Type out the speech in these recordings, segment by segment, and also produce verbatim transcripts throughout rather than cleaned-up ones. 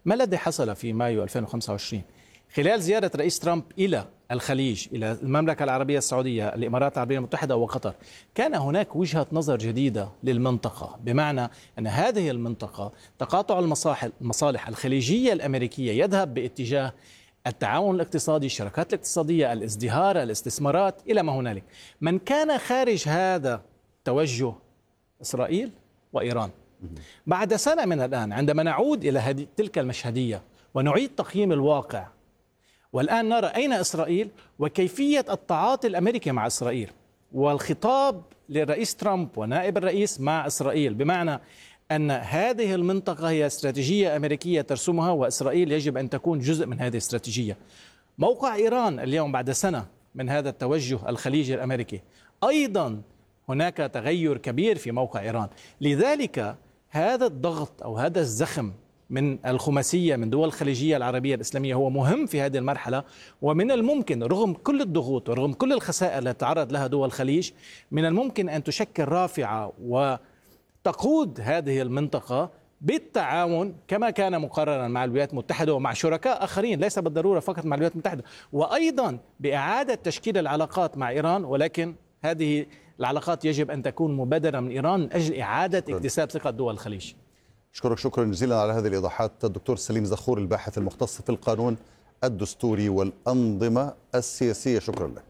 ما الذي حصل في مايو ألفين وخمسة وعشرين؟ خلال زيارة رئيس ترامب إلى الخليج، إلى المملكة العربية السعودية، الإمارات العربية المتحدة وقطر، كان هناك وجهة نظر جديدة للمنطقة، بمعنى أن هذه المنطقة تقاطع المصالح الخليجية الأمريكية يذهب باتجاه التعاون الاقتصادي، الشراكات الاقتصادية، الازدهار، الاستثمارات، إلى ما هنالك. من كان خارج هذا توجه إسرائيل وإيران. بعد سنة من الآن عندما نعود إلى هذه تلك المشهدية ونعيد تقييم الواقع، والآن نرى أين إسرائيل وكيفية التعاطي الأمريكي مع إسرائيل والخطاب للرئيس ترامب ونائب الرئيس مع إسرائيل، بمعنى أن هذه المنطقة هي استراتيجية أمريكية ترسمها وإسرائيل يجب أن تكون جزء من هذه الاستراتيجية. موقع إيران اليوم بعد سنة من هذا التوجه الخليجي الأمريكي، أيضا هناك تغير كبير في موقع إيران. لذلك هذا الضغط أو هذا الزخم من الخماسية من دول الخليجية العربية الإسلامية هو مهم في هذه المرحلة، ومن الممكن رغم كل الضغوط ورغم كل الخسائر التي تعرض لها دول الخليج من الممكن أن تشكل رافعة وتقود هذه المنطقة بالتعاون كما كان مقررا مع الولايات المتحدة ومع شركاء آخرين، ليس بالضرورة فقط مع الولايات المتحدة، وأيضا بإعادة تشكيل العلاقات مع إيران، ولكن هذه العلاقات يجب أن تكون مبادرة من إيران من أجل إعادة اكتساب ثقة دول الخليج. أشكرك شكرا جزيلا على هذه الإيضاحات الدكتور سليم زخور، الباحث المختص في القانون الدستوري والأنظمة السياسية، شكرا لك.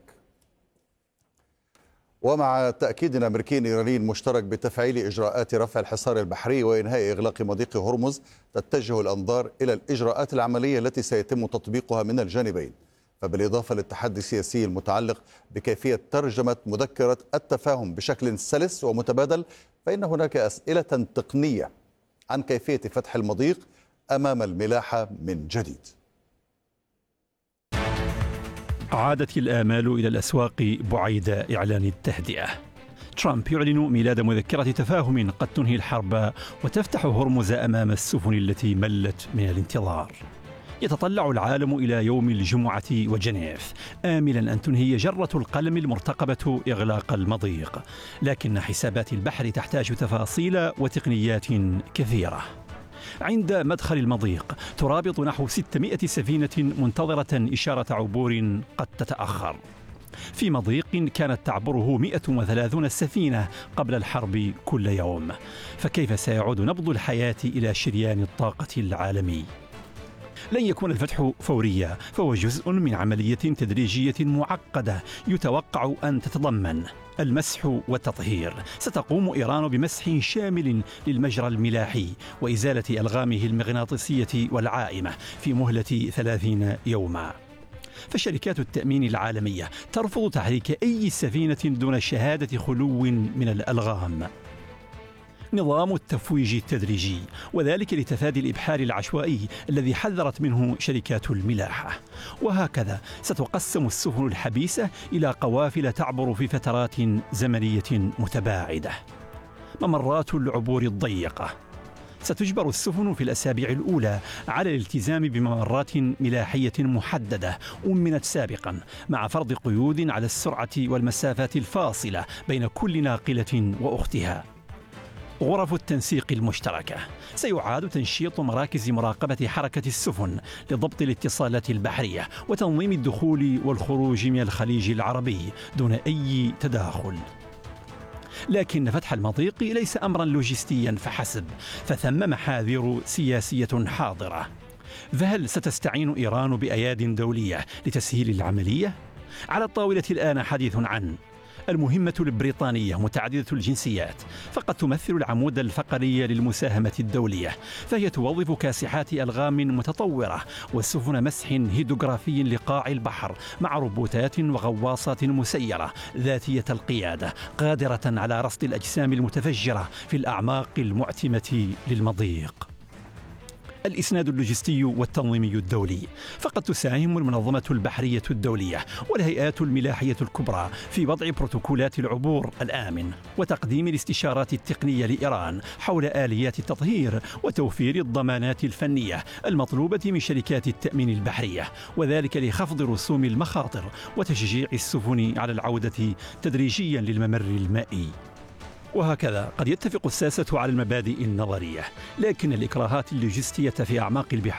ومع تأكيد أمريكي إيراني مشترك بتفعيل إجراءات رفع الحصار البحري وإنهاء إغلاق مضيق هرمز، تتجه الأنظار إلى الإجراءات العملية التي سيتم تطبيقها من الجانبين، فبالإضافة للتحدي السياسي المتعلق بكيفية ترجمة مذكرة التفاهم بشكل سلس ومتبادل، فإن هناك أسئلة تقنية عن كيفية فتح المضيق أمام الملاحة من جديد. عادت الآمال إلى الأسواق بعيد إعلان التهدئة. ترامب يعلن ميلاد مذكرة تفاهم قد تنهي الحرب وتفتح هرمز أمام السفن التي ملت من الانتظار. يتطلع العالم إلى يوم الجمعة وجنيف آملا أن تنهي جرة القلم المرتقبة إغلاق المضيق، لكن حسابات البحر تحتاج تفاصيل وتقنيات كثيرة. عند مدخل المضيق ترابط نحو ستمائة سفينة منتظرة إشارة عبور قد تتأخر، في مضيق كانت تعبره مئة وثلاثين سفينة قبل الحرب كل يوم، فكيف سيعود نبض الحياة إلى شريان الطاقة العالمي؟ لن يكون الفتح فوريا، فهو جزء من عملية تدريجية معقدة يتوقع أن تتضمن المسح والتطهير. ستقوم إيران بمسح شامل للمجرى الملاحي وإزالة ألغامه المغناطيسية والعائمة في مهلة ثلاثين يوما. فشركات التأمين العالمية ترفض تحريك أي سفينة دون شهادة خلو من الألغام. نظام التفويج التدريجي، وذلك لتفادي الإبحار العشوائي الذي حذرت منه شركات الملاحة. وهكذا ستقسم السفن الحبيسة إلى قوافل تعبر في فترات زمنية متباعدة. ممرات العبور الضيقة، ستجبر السفن في الأسابيع الأولى على الالتزام بممرات ملاحية محددة أمنت سابقا، مع فرض قيود على السرعة والمسافات الفاصلة بين كل ناقلة وأختها. غرف التنسيق المشتركة، سيعاد تنشيط مراكز مراقبة حركة السفن لضبط الاتصالات البحرية وتنظيم الدخول والخروج من الخليج العربي دون أي تداخل. لكن فتح المضيق ليس أمرا لوجستيا فحسب، فثم محاذير سياسية حاضرة. فهل ستستعين إيران بأياد دولية لتسهيل العملية؟ على الطاولة الآن حديث عن المهمة البريطانية متعددة الجنسيات، فقد تمثل العمود الفقري للمساهمة الدولية، فهي توظف كاسحات ألغام متطورة وسفن مسح هيدروغرافي لقاع البحر مع روبوتات وغواصات مسيرة ذاتية القيادة قادرة على رصد الأجسام المتفجرة في الأعماق المعتمة للمضيق. الإسناد اللوجستي والتنظيمي الدولي، فقد تساهم المنظمة البحرية الدولية والهيئات الملاحية الكبرى في وضع بروتوكولات العبور الآمن وتقديم الاستشارات التقنية لإيران حول آليات التطهير وتوفير الضمانات الفنية المطلوبة من شركات التأمين البحرية، وذلك لخفض رسوم المخاطر وتشجيع السفن على العودة تدريجيا للممر المائي. وهكذا قد يتفق الساسة على المبادئ النظرية، لكن الإكراهات اللوجستية في أعماق البحار